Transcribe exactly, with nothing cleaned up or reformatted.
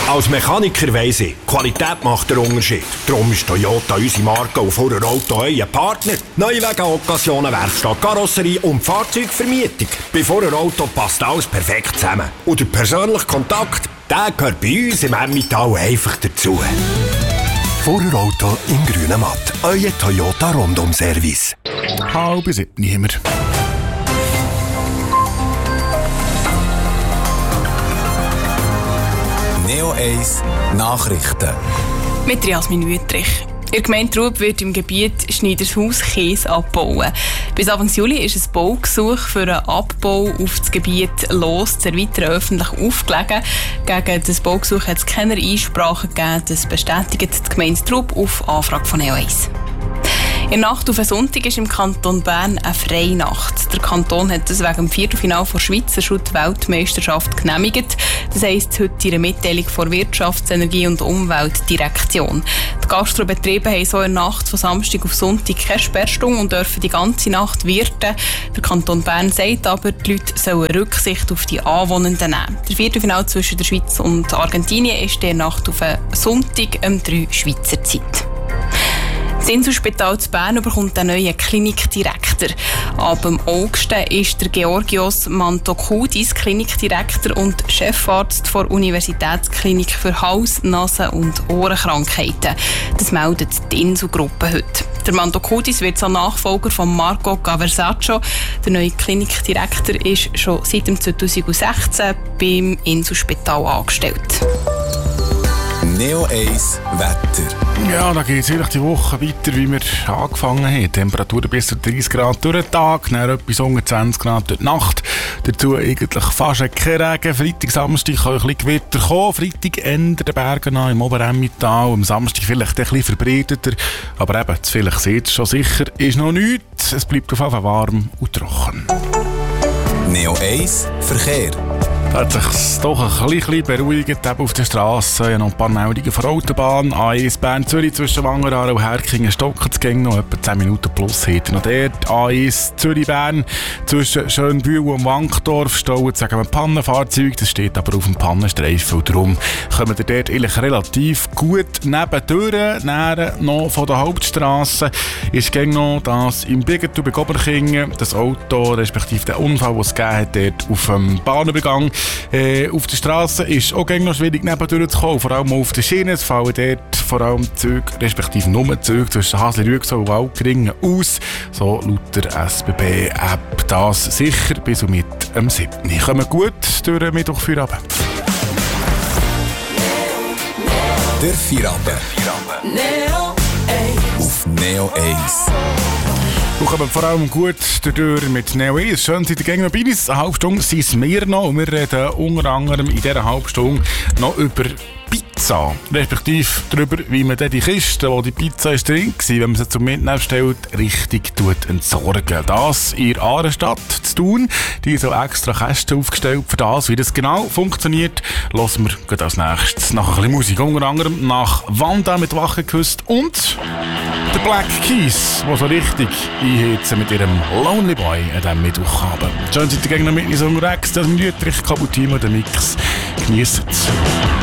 Als Mechaniker weiss ich, Qualität macht den Unterschied. Darum ist Toyota unsere Marke und vor Auto euer Partner. Neuwagen, Occasionen, Werkstatt, Karosserie und Fahrzeugvermietung. Bei Vorher Auto passt alles perfekt zusammen. Und der persönliche Kontakt, der gehört bei uns im Emmental einfach dazu. Vorher Auto in grünem Matt. Euer Toyota Rundum-Service. Halb sieben niemand. Neo eins Nachrichten. Mit Jasmin Wüttrich. In der Gemeinde Trub wird im Gebiet Schneidershaus Käse abbauen. Bis Anfang Juli ist ein Baugesuch für einen Abbau auf das Gebiet los zu erweitern öffentlich aufgelegen. Gegen das Baugesuch hat es keine Einsprachen gegeben. Das bestätigt die Gemeinde Trub auf Anfrage von Neo eins. In der Nacht auf einen Sonntag ist im Kanton Bern eine Freinacht. Der Kanton hat das wegen dem Viertelfinale der Schweizer Schutt-Weltmeisterschaft genehmigt. Das heisst heute in einer Mitteilung von Wirtschafts-, Energie- und Umweltdirektion. Die Gastrobetriebe haben so in der Nacht von Samstag auf Sonntag keine Sperrstunde und dürfen die ganze Nacht wirten. Der Kanton Bern sagt aber, die Leute sollen Rücksicht auf die Anwohnenden nehmen. Der Viertelfinale zwischen der Schweiz und Argentinien ist in der Nacht auf einen Sonntag um drei Schweizer Zeit. Das Inselspital zu Bern bekommt einen neuen Klinikdirektor. Ab dem August ist der Georgios Mantokoudis Klinikdirektor und Chefarzt der Universitätsklinik für Hals-, Nasen- und Ohrenkrankheiten. Das meldet die Inselgruppe heute. Der Mantokoudis wird zum Nachfolger von Marco Gaversaccio. Der neue Klinikdirektor ist schon seit zwanzig sechzehn beim Inselspital angestellt. Neo eins Wetter. Ja, da geht es eigentlich die Woche weiter, wie wir angefangen haben. Temperaturen bis zu dreißig Grad durch den Tag, dann etwas unter zwanzig Grad durch die Nacht. Dazu eigentlich fast kein Regen. Freitag, Samstag kann ein bisschen Gewitter kommen. Freitag ändert den Bergen an im Oberemmental. Am Samstag vielleicht ein bisschen verbreiteter. Aber eben, vielleicht seht ihr schon sicher, ist noch nichts. Es bleibt auf jeden Fall warm und trocken. Neo eins Verkehr. Da hat sich doch ein bisschen beruhigt eben auf der Straße. Ja, noch ein paar Meldungen von der Autobahn. A eins Bern-Zürich zwischen Wangerhaar und Herkingen stocken es noch etwa zehn Minuten plus. Heute noch dort. A eins Zürich-Bern zwischen Schönbühl und Wankdorf stauen sagen wir Pannenfahrzeug. Das steht aber auf dem Pannenstreifen. Darum kommen wir dort eigentlich relativ gut nebendurch. Näher noch von der Hauptstraße ist gegen noch das im Biggetu bei Oberkingen. Das Auto, respektive der Unfall, den es gegeben hat, dort auf dem Bahnübergang. Äh, auf der Straße ist auch noch schwierig nebendurch zu kommen, vor allem auf der Schiene. Es fallen dort vor allem Züge, respektive nur Züge zwischen Hasli-Rüegsau und Waldkringen aus. So laut der S B B-App. Das sicher bis und mit am siebten Kommen gut durch Mittwoch für Abend. Der Feierabend. Neo eins. Auf Neo eins. Wir kommen vor allem gut durch mit Neo eins. Schön, seid ihr gegen bei uns. Eine halbe Stunde sind es mehr noch. Und wir reden unter anderem in dieser halben Stunde noch über Pizza. Respektive darüber, wie man dann die Kiste, wo die Pizza ist drin war, wenn man sie zum Mitnehmen stellt, richtig entsorgen. Das in der Aarenstadt zu tun. Die haben so extra Kästen aufgestellt für das. Wie das genau funktioniert, hören wir gleich als nächstes. Nach ein bisschen Musik. Unter anderem nach Wanda mit Wache geküsst und der Black Keys, die so richtig einheizen mit ihrem Lonely Boy an diesem Mittwochabend. Schön, seid ihr gegen noch mit uns unterwegs. Das ist Wüttrich, Kabutimo, der Mix. Genießt es.